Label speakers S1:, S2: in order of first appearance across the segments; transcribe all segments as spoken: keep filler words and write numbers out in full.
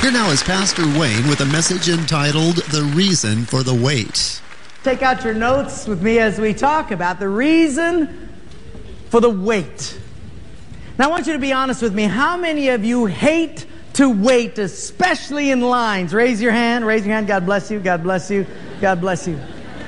S1: Here now is Pastor Wayne with a message entitled, The Reason for the Wait.
S2: Take out your notes with me as we talk about the reason for the wait. Now I want you to be honest with me. How many of you hate to wait, especially in lines? Raise your hand. Raise your hand. God bless you. God bless you. God bless you.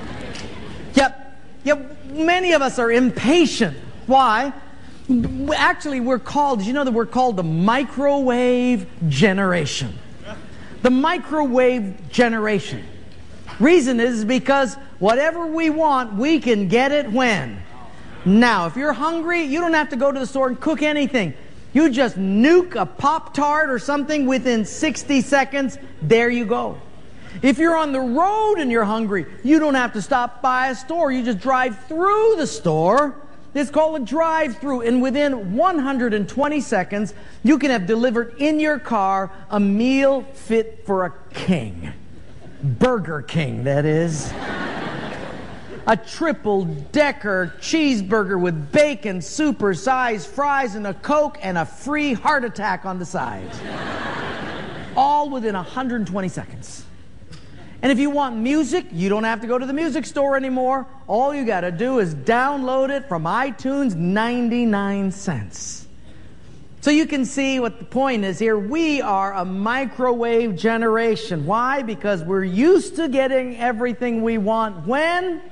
S2: Yep. Yep. Many of us are impatient. Why? Actually, we're called, did you know that we're called the microwave generation? The microwave generation. Reason is because whatever we want, we can get it when? Now. If you're hungry, you don't have to go to the store and cook anything. You just nuke a Pop-Tart or something within sixty seconds. There you go. If you're on the road and you're hungry, you don't have to stop by a store. You just drive through the store. It's called a drive-through, and within one hundred twenty seconds, you can have delivered in your car a meal fit for a king. Burger King, that is. A triple-decker cheeseburger with bacon, super-sized fries, and a Coke, and a free heart attack on the side. All within one hundred twenty seconds. And if you want music, you don't have to go to the music store anymore. All you got to do is download it from iTunes, ninety-nine cents. So you can see what the point is here. We are a microwave generation. Why? Because we're used to getting everything we want. When?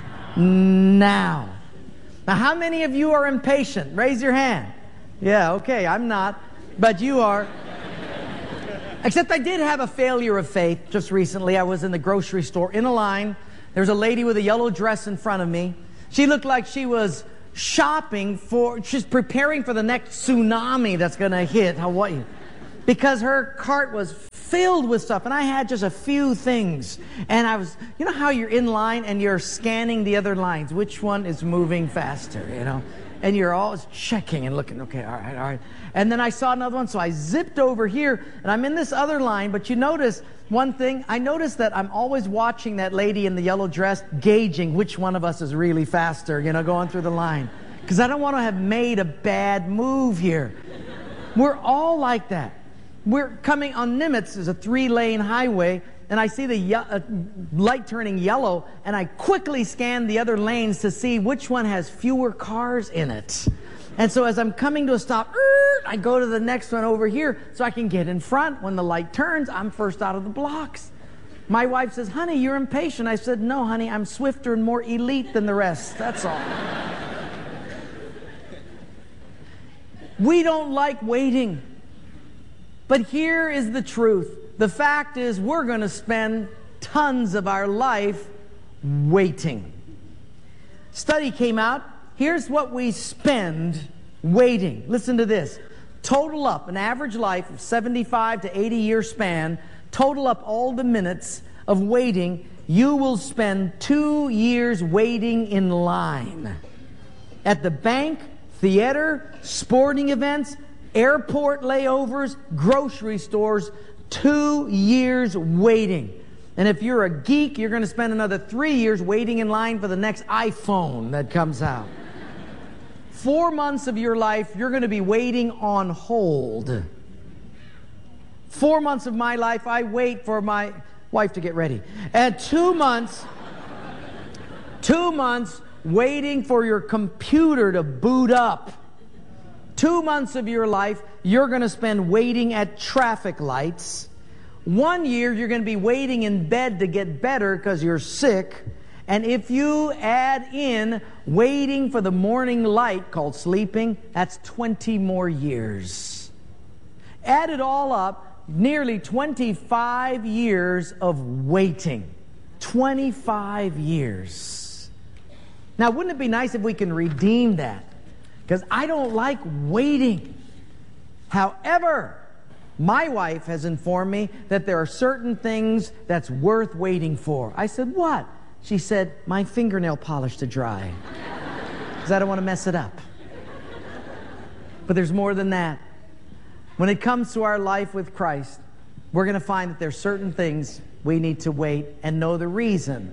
S2: Now. Now, how many of you are impatient? Raise your hand. Yeah, okay, I'm not. But you are. Except I did have a failure of faith just recently. I was in the grocery store in a line. There was a lady with a yellow dress in front of me. She looked like she was shopping for, she's preparing for the next tsunami that's going to hit Hawaii. Because her cart was filled with stuff, and I had just a few things. And I was, you know how you're in line and you're scanning the other lines? Which one is moving faster, you know? And you're always checking and looking, okay, all right, all right. And then I saw another one, so I zipped over here, and I'm in this other line. But you notice one thing. I noticed that I'm always watching that lady in the yellow dress, gauging which one of us is really faster, you know, going through the line. Because I don't want to have made a bad move here. We're all like that. We're coming on Nimitz, is a three-lane highway, and I see the ye- uh, light turning yellow, and I quickly scan the other lanes to see which one has fewer cars in it. And so as I'm coming to a stop, I go to the next one over here so I can get in front. When the light turns, I'm first out of the blocks. My wife says, honey, you're impatient. I said, no, honey, I'm swifter and more elite than the rest. That's all. We don't like waiting. But here is the truth. The fact is we're going to spend tons of our life waiting. Study came out. Here's what we spend waiting. Listen to this. Total up an average life of seventy-five to eighty year span. Total up all the minutes of waiting. You will spend two years waiting in line. At the bank, theater, sporting events, airport layovers, grocery stores, two years waiting. And if you're a geek, you're going to spend another three years waiting in line for the next iPhone that comes out. Four months of your life, you're going to be waiting on hold. Four months of my life, I wait for my wife to get ready. And two months, two months waiting for your computer to boot up. Two months of your life, you're going to spend waiting at traffic lights. One year, you're going to be waiting in bed to get better because you're sick. And if you add in waiting for the morning light, called sleeping, that's twenty more years. Add it all up, nearly twenty-five years of waiting. twenty-five years. Now, wouldn't it be nice if we can redeem that? Because I don't like waiting. However, my wife has informed me that there are certain things that's worth waiting for. I said, what? She said, my fingernail polish to dry. Because I don't want to mess it up. But there's more than that. When it comes to our life with Christ, we're going to find that there's certain things we need to wait and know the reason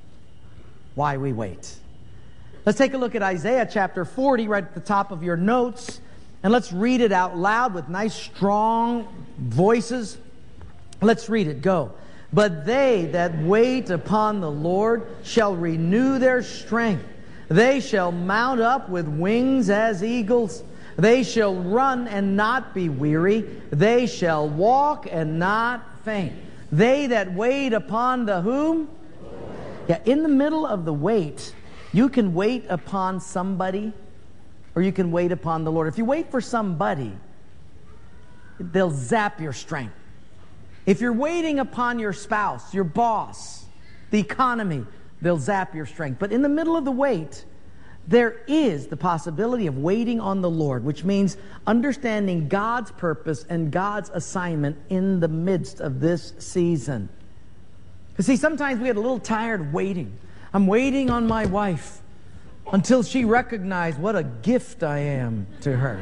S2: why we wait. Let's take a look at Isaiah chapter forty right at the top of your notes. And let's read it out loud with nice, strong voices. Let's read it. Go. But they that wait upon the Lord shall renew their strength. They shall mount up with wings as eagles. They shall run and not be weary. They shall walk and not faint. They that wait upon the whom? Yeah, in the middle of the wait, you can wait upon somebody or you can wait upon the Lord. If you wait for somebody, they'll zap your strength. If you're waiting upon your spouse, your boss, the economy, they'll zap your strength. But in the middle of the wait, there is the possibility of waiting on the Lord, which means understanding God's purpose and God's assignment in the midst of this season. You see, sometimes we get a little tired of waiting. I'm waiting on my wife until she recognizes what a gift I am to her.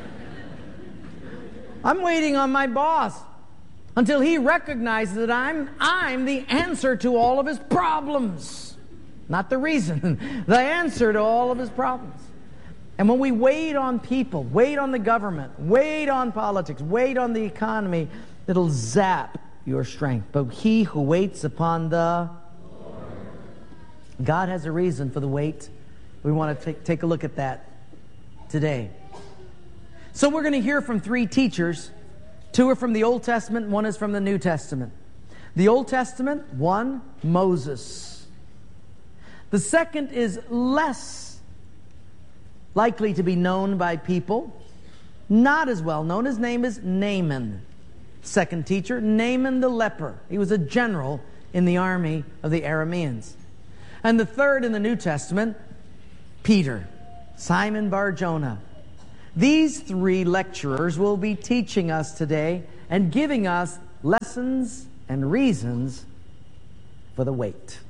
S2: I'm waiting on my boss until he recognizes that I'm, I'm the answer to all of his problems. Not the reason, the answer to all of his problems. And when we wait on people, wait on the government, wait on politics, wait on the economy, it'll zap your strength. But he who waits upon the Lord. God has a reason for the wait. We want to take, take a look at that today. So we're going to hear from three teachers. Two are from the Old Testament, one is from the New Testament. The Old Testament, one, Moses. The second is less likely to be known by people, not as well known. His name is Naaman. Second teacher, Naaman the leper. He was a general in the army of the Arameans. And the third in the New Testament, Peter, Simon Bar-Jonah. These three lecturers will be teaching us today and giving us lessons and reasons for the wait.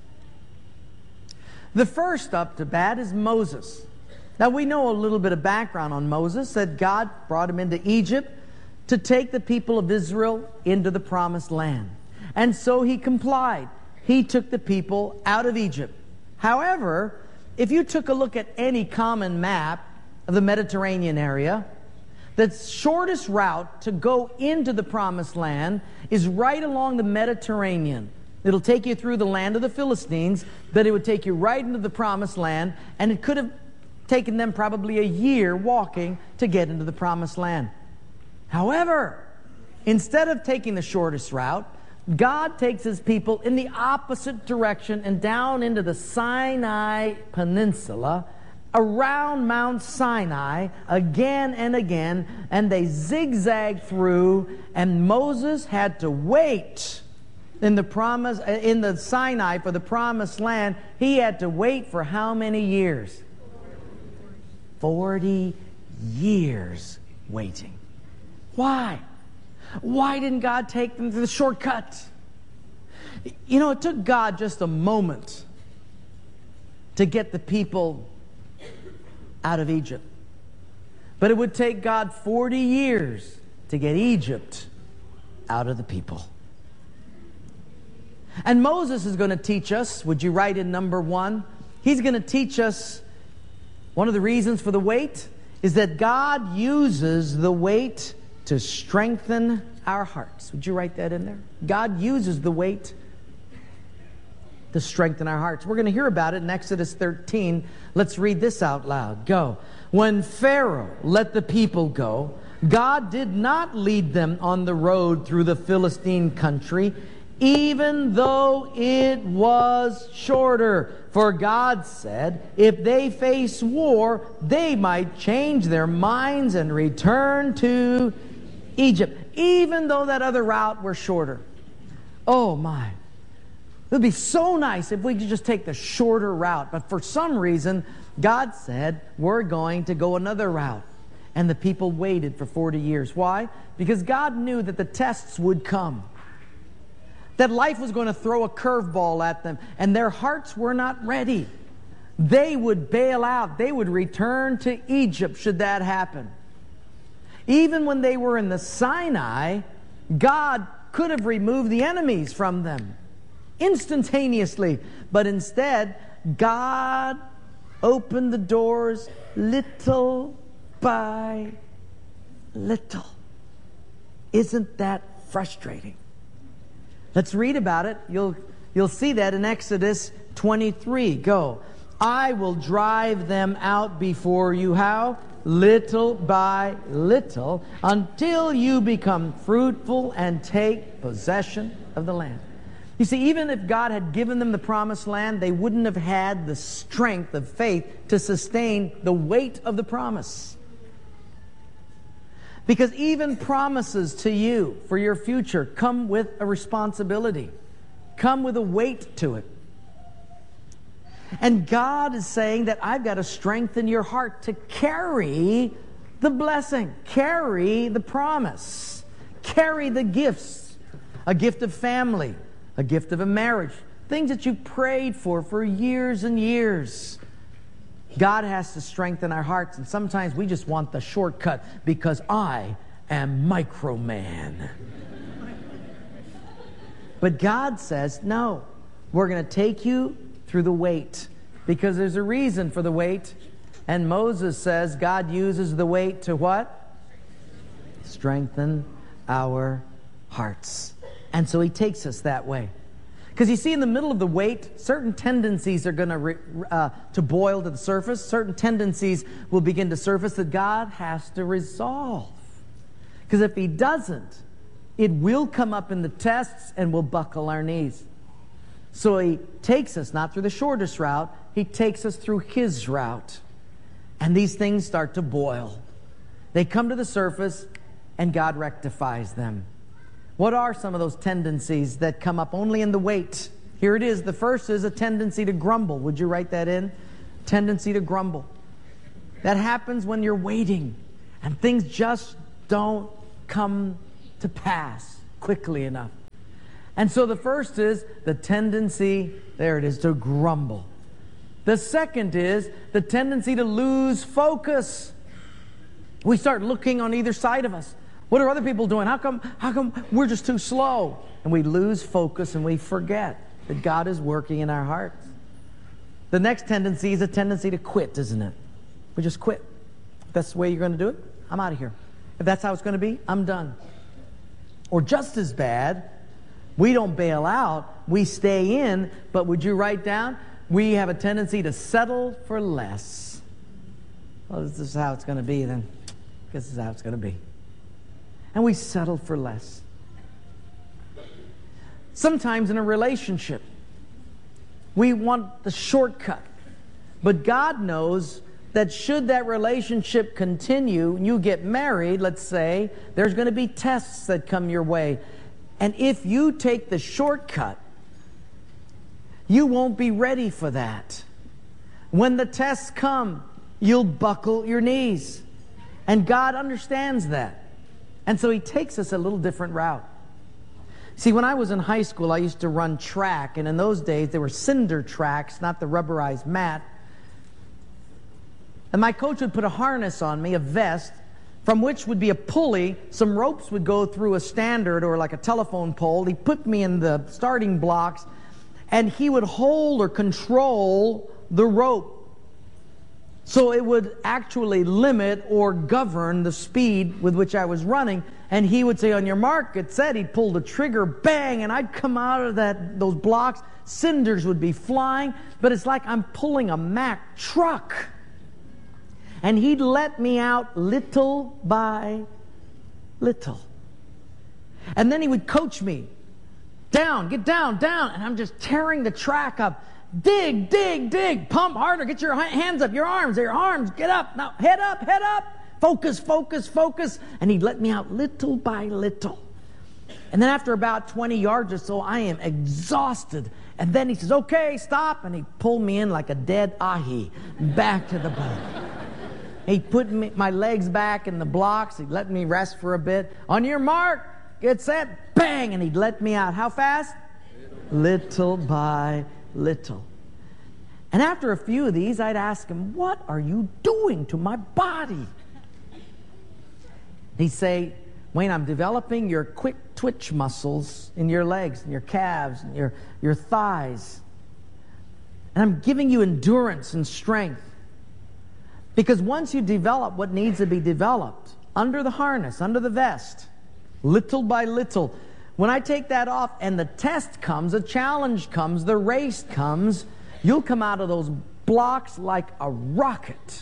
S2: The first up to bat is Moses. Now we know a little bit of background on Moses, that God brought him into Egypt to take the people of Israel into the promised land. And so he complied. He took the people out of Egypt. However, if you took a look at any common map of the Mediterranean area, the shortest route to go into the promised land is right along the Mediterranean. It'll take you through the land of the Philistines, but it would take you right into the promised land, and it could have taken them probably a year walking to get into the promised land. However, instead of taking the shortest route, God takes His people in the opposite direction and down into the Sinai Peninsula, around Mount Sinai, again and again, and they zigzag through, and Moses had to wait in the promise, in the Sinai for the promised land. He had to wait for how many years? Forty years waiting. Why? Why didn't God take them to the shortcut? You know, it took God just a moment to get the people out of Egypt. But it would take God forty years to get Egypt out of the people. And Moses is going to teach us, would you write in number one? He's going to teach us one of the reasons for the wait is that God uses the wait to strengthen our hearts. Would you write that in there? God uses the wait to strengthen our hearts. We're going to hear about it in Exodus thirteen. Let's read this out loud. Go. When Pharaoh let the people go, God did not lead them on the road through the Philistine country, even though it was shorter. For God said, if they face war, they might change their minds and return to Egypt, even though that other route were shorter. Oh my. It would be so nice if we could just take the shorter route. But for some reason, God said, we're going to go another route. And the people waited for forty years. Why? Because God knew that the tests would come. That life was going to throw a curveball at them. And their hearts were not ready. They would bail out. They would return to Egypt should that happen. Even when they were in the Sinai, God could have removed the enemies from them instantaneously. But instead, God opened the doors little by little. Isn't that frustrating? Let's read about it. You'll, you'll see that in Exodus twenty-three. Go. I will drive them out before you. How? Little by little, until you become fruitful and take possession of the land. You see, even if God had given them the promised land, they wouldn't have had the strength of faith to sustain the weight of the promise. Because even promises to you for your future come with a responsibility, come with a weight to it. And God is saying that I've got to strengthen your heart to carry the blessing, carry the promise, carry the gifts, a gift of family, a gift of a marriage, things that you prayed for for years and years. God has to strengthen our hearts, and sometimes we just want the shortcut because I am micro-man. But God says, no, we're going to take you through the weight, because there's a reason for the weight. And Moses says God uses the weight to what? Strengthen our hearts. And so He takes us that way. Because you see, in the middle of the weight, certain tendencies are going to re, uh, to boil to the surface. Certain tendencies will begin to surface that God has to resolve. Because if He doesn't, it will come up in the tests and we'll buckle our knees. So He takes us not through the shortest route, He takes us through His route. And these things start to boil. They come to the surface and God rectifies them. What are some of those tendencies that come up only in the weight? Here it is. The first is a tendency to grumble. Would you write that in? Tendency to grumble. That happens when you're waiting and things just don't come to pass quickly enough. And so the first is the tendency, there it is, to grumble. The second is the tendency to lose focus. We start looking on either side of us. What are other people doing? How come, how come we're just too slow? And we lose focus and we forget that God is working in our hearts. The next tendency is a tendency to quit, isn't it? We just quit. If that's the way you're going to do it, I'm out of here. If that's how it's going to be, I'm done. Or just as bad, we don't bail out, we stay in, but would you write down, we have a tendency to settle for less. Well, this is how it's going to be then. This is how it's going to be. And we settle for less. Sometimes in a relationship, we want the shortcut. But God knows that should that relationship continue, and you get married, let's say, there's going to be tests that come your way. And if you take the shortcut, you won't be ready for that. When the tests come, you'll buckle your knees. And God understands that. And so He takes us a little different route. See, when I was in high school, I used to run track. And in those days, there were cinder tracks, not the rubberized mat. And my coach would put a harness on me, a vest, from which would be a pulley. Some ropes would go through a standard or like a telephone pole. He put me in the starting blocks, and he would hold or control the rope. So it would actually limit or govern the speed with which I was running. And he would say, on your mark, get set. He'd pull the trigger, bang, and I'd come out of that those blocks. Cinders would be flying, but it's like I'm pulling a Mack truck. And He'd let me out little by little. And then He would coach me. Down, get down, down. And I'm just tearing the track up. Dig, dig, dig. Pump harder. Get your hands up, your arms, your arms. Get up. Now, head up, head up. Focus, focus, focus. And He'd let me out little by little. And then after about twenty yards or so, I am exhausted. And then He says, okay, stop. And He'd pull me in like a dead ahi back to the boat. He'd put me, my legs back in the blocks. He'd let me rest for a bit. On your mark, get set, bang, and He'd let me out. How fast? Little by little. And after a few of these, I'd ask Him, what are you doing to my body? He'd say, Wayne, I'm developing your quick twitch muscles in your legs and your calves and your, your thighs. And I'm giving you endurance and strength. Because once you develop what needs to be developed, under the harness, under the vest, little by little, when I take that off and the test comes, a challenge comes, the race comes, you'll come out of those blocks like a rocket.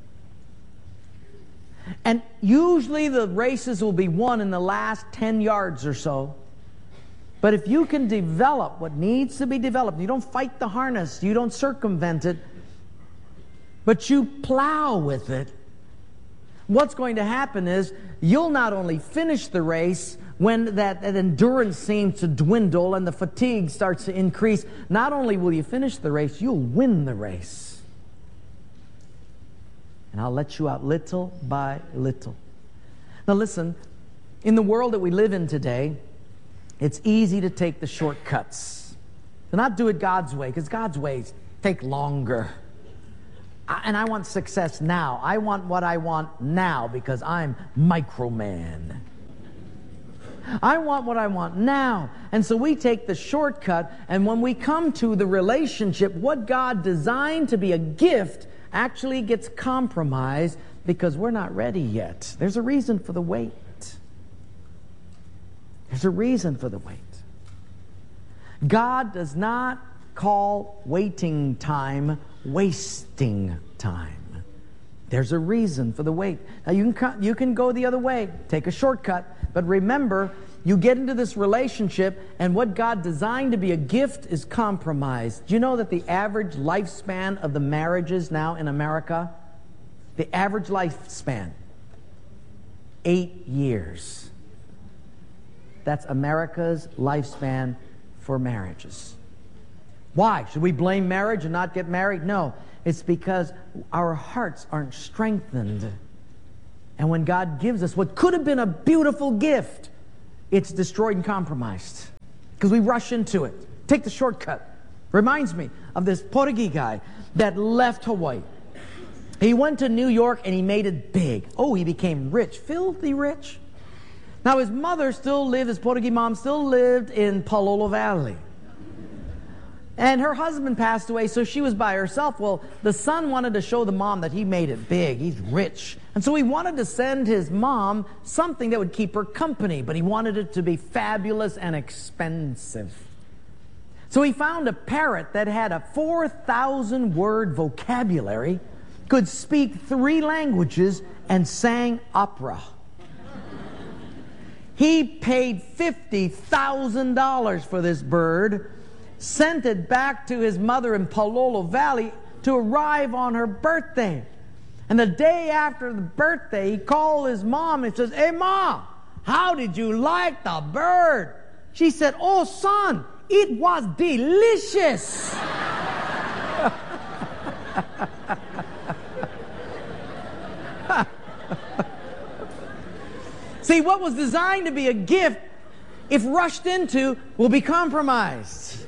S2: And usually the races will be won in the last ten yards or so. But if you can develop what needs to be developed, you don't fight the harness, you don't circumvent it, but you plow with it, what's going to happen is you'll not only finish the race when that, that endurance seems to dwindle and the fatigue starts to increase, not only will you finish the race, you'll win the race. And I'll let you out little by little. Now listen, in the world that we live in today, it's easy to take the shortcuts. To not do it God's way, because God's ways take longer. I, and I want success now. I want what I want now because I'm microman. I want what I want now. And so we take the shortcut, and when we come to the relationship, what God designed to be a gift actually gets compromised because we're not ready yet. There's a reason for the wait. There's a reason for the wait. God does not call waiting time wasting time. There's a reason for the wait. Now you can, you can go the other way, take a shortcut, but remember, you get into this relationship and what God designed to be a gift is compromised. Do you know that the average lifespan of the marriages now in America, the average lifespan, eight years. That's America's lifespan for marriages. Why? Should we blame marriage and not get married? No. It's because our hearts aren't strengthened. And when God gives us what could have been a beautiful gift, it's destroyed and compromised. Because we rush into it. Take the shortcut. Reminds me of this Portuguese guy that left Hawaii. He went to New York and he made it big. Oh, he became rich. Filthy rich. Now his mother still lived, his Portuguese mom still lived in Palolo Valley. And her husband passed away, so she was by herself. Well, the son wanted to show the mom that he made it big. He's rich. And so he wanted to send his mom something that would keep her company, but he wanted it to be fabulous and expensive. So he found a parrot that had a four thousand word vocabulary, could speak three languages, and sang opera. He paid fifty thousand dollars for this bird, sent it back to his mother in Palolo Valley to arrive on her birthday. And the day after the birthday, he called his mom and says, "Hey, Ma, how did you like the bird?" She said, "Oh, son, it was delicious." See, what was designed to be a gift, if rushed into, will be compromised.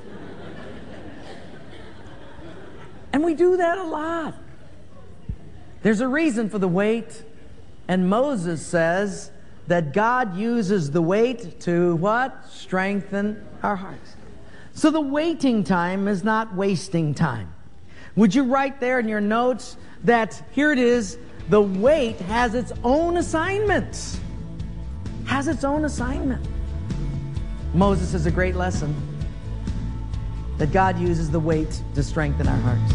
S2: And we do that a lot. There's a reason for the wait. And Moses says that God uses the wait to what? Strengthen our hearts. So the waiting time is not wasting time. Would you write there in your notes that here it is, the wait has its own assignments. Has its own assignment. Moses is a great lesson that God uses the wait to strengthen our hearts.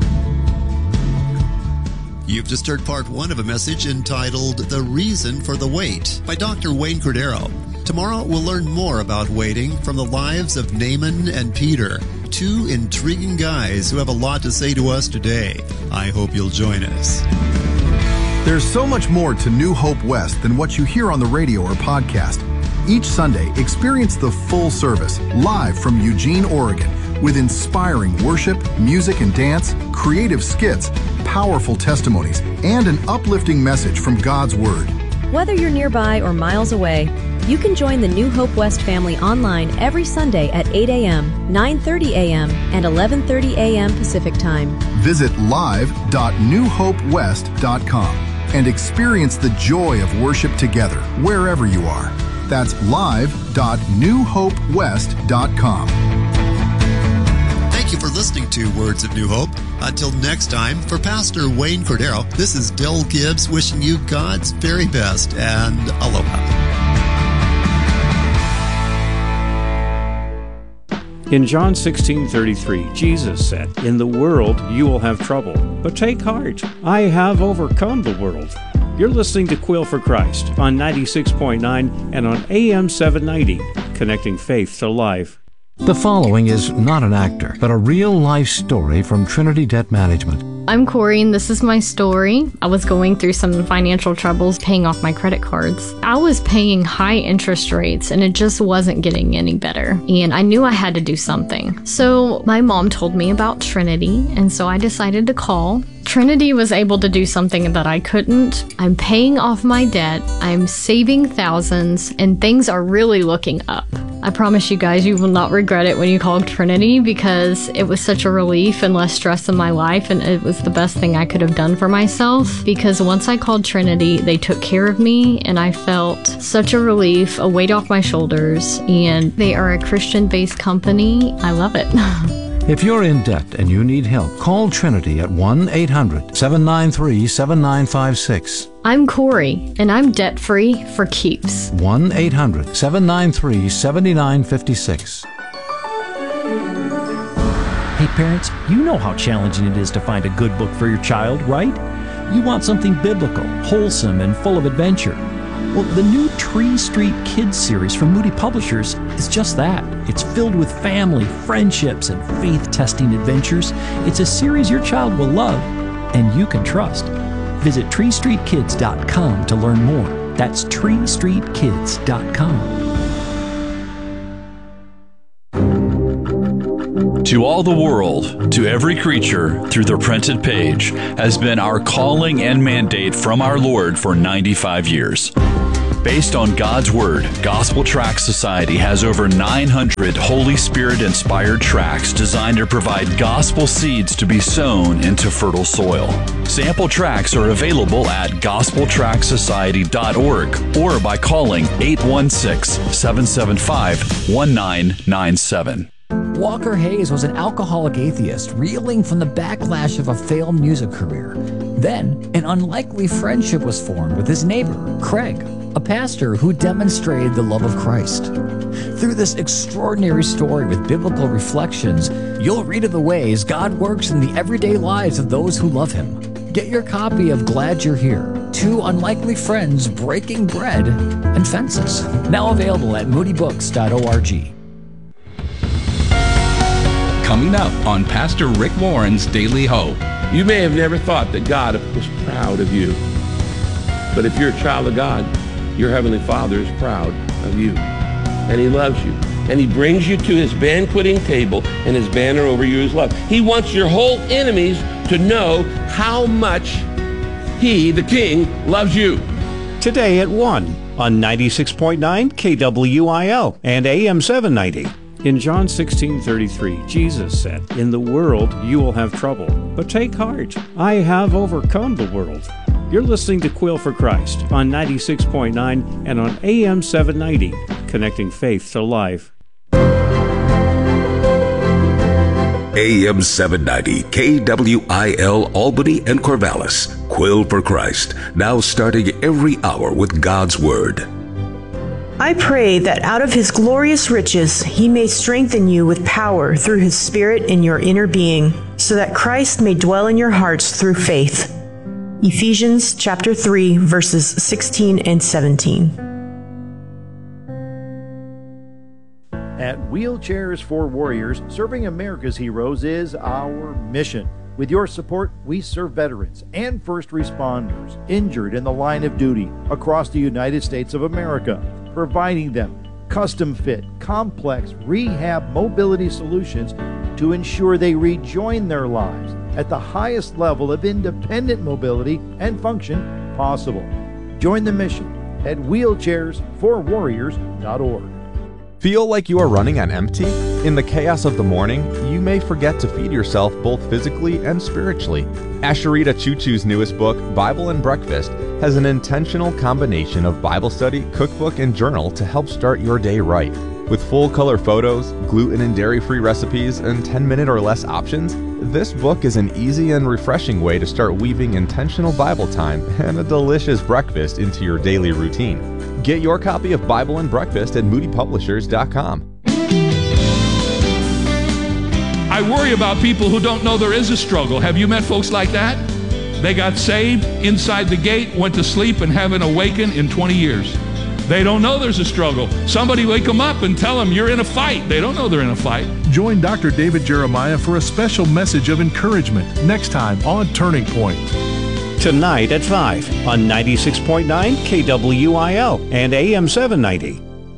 S1: You've just heard part one of a message entitled The Reason for the Wait by Doctor Wayne Cordero. Tomorrow we'll learn more about waiting from the lives of Naaman and Peter, two intriguing guys who have a lot to say to us today. I hope you'll join us.
S3: There's so much more to New Hope West than what you hear on the radio or podcast. Each Sunday, experience the full service live from Eugene, Oregon, with inspiring worship, music and dance, creative skits, powerful testimonies, and an uplifting message from God's Word.
S4: Whether you're nearby or miles away, you can join the New Hope West family online every Sunday at eight a.m., nine thirty a.m., and eleven thirty a.m. Pacific Time. Visit live dot new hope west dot com and experience the joy of worship together wherever you are. That's live dot new hope west dot com.
S1: Thank you for listening to Words of New Hope. Until next time, for Pastor Wayne Cordero, this is Del Gibbs wishing you God's very best and aloha.
S5: In John sixteen thirty-three, Jesus said, "In the world you will have trouble, but take heart. I have overcome the world." You're listening to Quill for Christ on ninety-six point nine and on A M seven ninety, connecting faith to life.
S6: The following is not an actor, but a real-life story from Trinity Debt Management.
S7: I'm Corey, and this is my story. I was going through some financial troubles paying off my credit cards. I was paying high interest rates, and it just wasn't getting any better. And I knew I had to do something. So my mom told me about Trinity, and so I decided to call. Trinity was able to do something that I couldn't. I'm paying off my debt, I'm saving thousands, and things are really looking up. I promise you guys, you will not regret it when you call Trinity, because it was such a relief and less stress in my life, and it was the best thing I could have done for myself, because once I called Trinity, they took care of me, and I felt such a relief, a weight off my shoulders, and they are a Christian-based company. I love it.
S6: If you're in debt and you need help, call Trinity at one eight hundred seven nine three seven nine five six.
S7: I'm Corey, and I'm debt-free for keeps.
S6: one eight hundred seven nine three seven nine five six.
S8: Hey parents, you know how challenging it is to find a good book for your child, right? You want something biblical, wholesome, and full of adventure. Well, the new Tree Street Kids series from Moody Publishers is just that. It's filled with family, friendships, and faith-testing adventures. It's a series your child will love, and you can trust. Visit tree street kids dot com to learn more. That's tree street kids dot com.
S9: To all the world, to every creature, through the printed page, has been our calling and mandate from our Lord for ninety-five years. Based on God's Word, Gospel Tract Society has over nine hundred Holy Spirit-inspired tracts designed to provide gospel seeds to be sown into fertile soil. Sample tracts are available at gospel tract society dot org or by calling eight one six, seven seven five, one nine nine seven.
S10: Walker Hayes was an alcoholic atheist reeling from the backlash of a failed music career. Then, an unlikely friendship was formed with his neighbor, Craig, a pastor who demonstrated the love of Christ. Through this extraordinary story with biblical reflections, you'll read of the ways God works in the everyday lives of those who love Him. Get your copy of Glad You're Here, Two Unlikely Friends Breaking Bread and Fences, now available at moody books dot org.
S11: Coming up on Pastor Rick Warren's Daily Hope.
S12: You may have never thought that God was proud of you. But if you're a child of God, your Heavenly Father is proud of you. And He loves you. And He brings you to His banqueting table, and His banner over you is love. He wants your whole enemies to know how much He, the King, loves you.
S5: Today at one on ninety-six point nine K W I L and A M seven ninety. In John sixteen thirty-three, Jesus said, "In the world you will have trouble, but take heart. I have overcome the world." You're listening to Quill for Christ on ninety-six point nine and on A M seven ninety, connecting faith to life.
S13: A M seven ninety, K W I L, Albany and Corvallis. Quill for Christ, now starting every hour with God's Word.
S14: I pray that out of His glorious riches He may strengthen you with power through His Spirit in your inner being, so that Christ may dwell in your hearts through faith. Ephesians chapter three, verses sixteen and seventeen.
S15: At Wheelchairs for Warriors, serving America's heroes is our mission. With your support, we serve veterans and first responders injured in the line of duty across the United States of America, providing them custom-fit, complex rehab mobility solutions to ensure they rejoin their lives at the highest level of independent mobility and function possible. Join the mission at wheelchairs for warriors dot org.
S16: Feel like you are running on empty? In the chaos of the morning, you may forget to feed yourself both physically and spiritually. Asherita Choo-Choo's newest book, Bible and Breakfast, has an intentional combination of Bible study, cookbook, and journal to help start your day right. With full-color photos, gluten and dairy-free recipes, and ten-minute or less options, this book is an easy and refreshing way to start weaving intentional Bible time and a delicious breakfast into your daily routine. Get your copy of Bible and Breakfast at moody publishers dot com.
S17: I worry about people who don't know there is a struggle. Have you met folks like that? They got saved inside the gate, went to sleep, and haven't awakened in twenty years. They don't know there's a struggle. Somebody wake them up and tell them you're in a fight. They don't know they're in a fight.
S18: Join Doctor David Jeremiah for a special message of encouragement next time on Turning Point.
S5: Tonight at five on ninety-six point nine K W I L and A M seven ninety.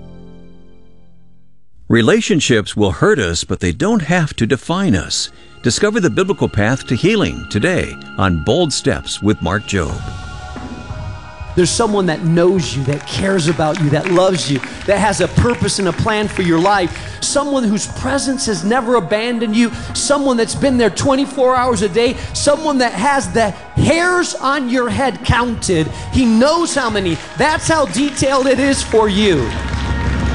S19: Relationships will hurt us, but they don't have to define us. Discover the biblical path to healing today on Bold Steps with Mark Jobe.
S20: There's someone that knows you, that cares about you, that loves you, that has a purpose and a plan for your life. Someone whose presence has never abandoned you. Someone that's been there twenty-four hours a day. Someone that has the hairs on your head counted. He knows how many. That's how detailed it is for you.